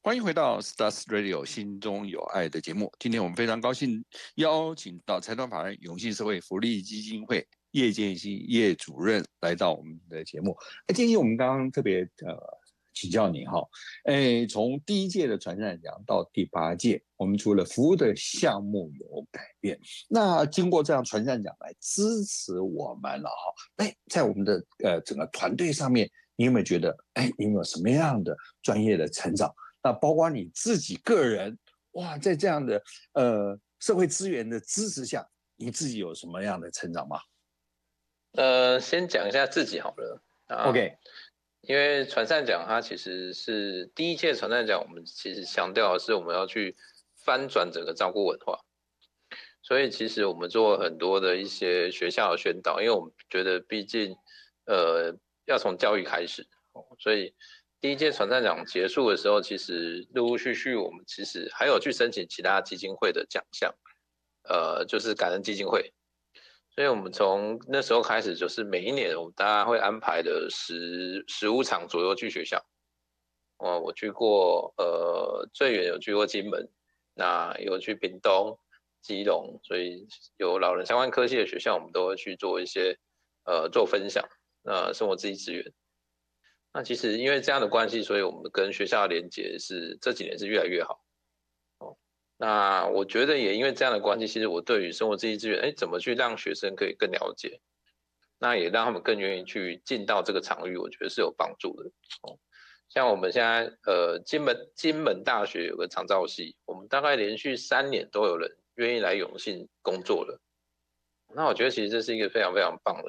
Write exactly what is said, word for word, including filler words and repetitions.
欢迎回到 Stars Radio 心中有爱的节目。今天我们非常高兴邀请到财团法人永信社会福利基金会叶建熙叶主任来到我们的节目。建议我们刚刚特别呃请教您哈，诶，从第一届的传善奖到第八届，我们除了服务的项目有改变，那经过这样传善奖来支持我们了哈，哎，在我们的呃整个团队上面，你有没有觉得，哎，你有没有什么样的专业的成长？那包括你自己个人，哇，在这样的呃社会资源的支持下，你自己有什么样的成长吗？ 呃，先讲一下自己好了啊。 OK， 因为传善奖它其实是第一届传善奖，我们其实强调的是我们要去翻转整个照顾文化，所以其实我们做了很多的一些学校的宣导，因为我们觉得毕竟呃要从教育开始，所以第一届传善奖结束的时候，其实陆陆续续我们其实还有去申请其他基金会的奖项，呃，就是感恩基金会。所以我们从那时候开始，就是每一年我们大家会安排的十十五场左右去学校。哦，我去过，呃，最远有去过金门，那有去屏东、基隆，所以有老人相关科系的学校，我们都会去做一些呃做分享，呃，生活自己资源。那其实因为这样的关系，所以我们跟学校的连结是这几年是越来越好。那我觉得也因为这样的关系，其实我对于生活自己资源，哎，怎么去让学生可以更了解，那也让他们更愿意去进到这个场域，我觉得是有帮助的。哦，像我们现在呃金门金门大学有个长照系，我们大概连续三年都有人愿意来永信工作了。那我觉得其实这是一个非常非常棒的。